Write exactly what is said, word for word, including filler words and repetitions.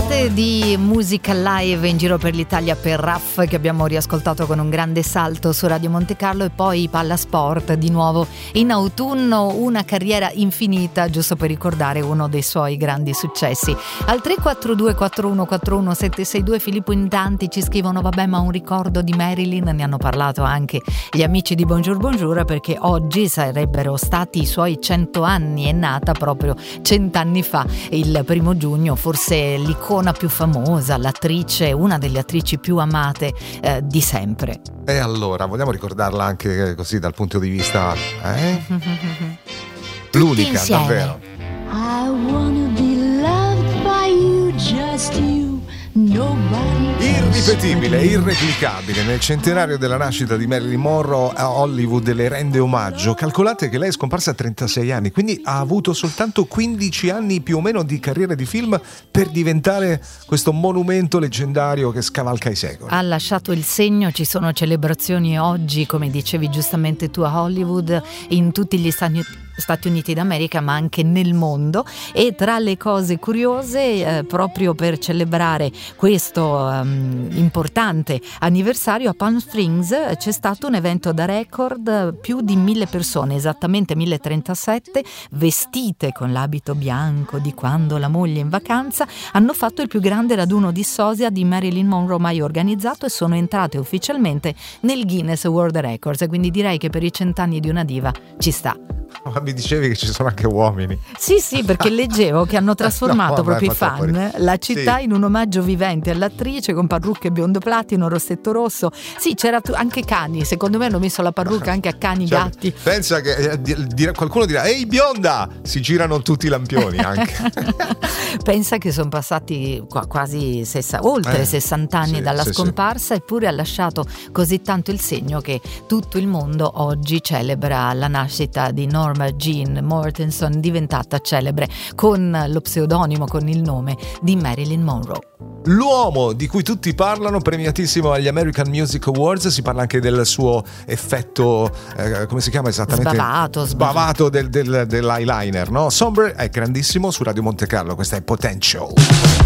Puntate di musica live in giro per l'Italia per Raff, che abbiamo riascoltato con un grande salto su Radio Monte Carlo, e poi Palla Sport di nuovo in autunno, una carriera infinita, giusto per ricordare uno dei suoi grandi successi. Al tre quattro due quattro uno quattro uno sette sei due Filippo in tanti ci scrivono: vabbè, ma un ricordo di Marilyn, ne hanno parlato anche gli amici di Bonjour Bonjour, perché oggi sarebbero stati i suoi cento anni, è nata proprio cent'anni fa, il primo giugno, forse l'icona più famosa, l'attrice, una delle attrici più amate eh, di sempre. E allora, vogliamo ricordarla anche così dal punto di vista eh? L'unica, insieme. davvero. I wanna be loved by you, just you, nobody. Irripetibile, irreplicabile. Nel centenario della nascita di Marilyn Monroe, a Hollywood le rende omaggio. Calcolate che lei è scomparsa a trentasei anni, quindi ha avuto soltanto quindici anni più o meno di carriera di film per diventare questo monumento leggendario che scavalca i secoli. Ha lasciato il segno, ci sono celebrazioni oggi, come dicevi giustamente tu, a Hollywood, in tutti gli Stati Uniti Stati Uniti d'America, ma anche nel mondo. E tra le cose curiose, eh, proprio per celebrare questo um, importante anniversario, a Palm Springs eh, c'è stato un evento da record, più di mille persone, esattamente mille trentasette, vestite con l'abito bianco di quando la moglie è in vacanza, hanno fatto il più grande raduno di sosia di Marilyn Monroe mai organizzato e sono entrate ufficialmente nel Guinness World Records. Quindi direi che per i cent'anni di una diva ci sta. Ma mi dicevi che ci sono anche uomini. Sì, sì, perché leggevo che hanno trasformato no, proprio vabbè, i fan la città sì. in un omaggio vivente all'attrice, con parrucche biondo platino, rossetto rosso. Sì, c'era anche cani, secondo me hanno messo la parrucca anche a cani, cioè, gatti. Pensa che eh, di, qualcuno dirà: ehi bionda, si girano tutti i lampioni anche. Pensa che sono passati qua, quasi sessa, oltre eh, sessanta anni sì, dalla sì, scomparsa, sì. Eppure ha lasciato così tanto il segno che tutto il mondo oggi celebra la nascita di Norma Jean Mortenson, diventata celebre con lo pseudonimo, con il nome di Marilyn Monroe. L'uomo di cui tutti parlano, premiatissimo agli American Music Awards. Si parla anche del suo effetto, eh, come si chiama esattamente? Sbavato, sbavato del, del, dell'eyeliner, no? Sombre è grandissimo su Radio Monte Carlo. Questa è Potential.